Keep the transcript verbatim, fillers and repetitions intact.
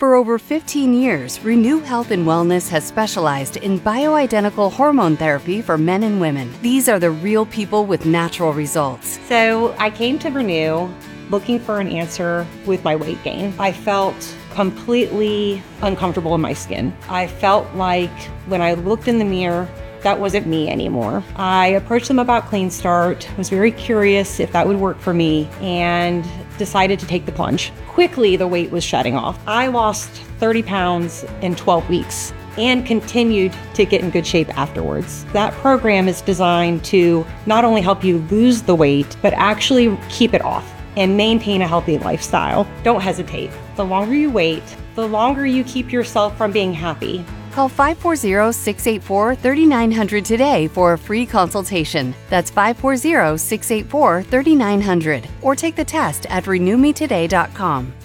For over fifteen years, Renew Health and Wellness has specialized in bioidentical hormone therapy for men and women. These are the real people with natural results. So I came to Renew looking for an answer with my weight gain. I felt completely uncomfortable in my skin. I felt like when I looked in the mirror, that wasn't me anymore. I approached them about Clean Start, was very curious if that would work for me, and decided to take the plunge. Quickly, the weight was shedding off. I lost thirty pounds in twelve weeks and continued to get in good shape afterwards. That program is designed to not only help you lose the weight, but actually keep it off and maintain a healthy lifestyle. Don't hesitate. The longer you wait, the longer you keep yourself from being happy. Call five four zero, six eight four, three nine zero zero today for a free consultation. That's five four zero, six eight four, three nine zero zero. Or take the test at renew me today dot com.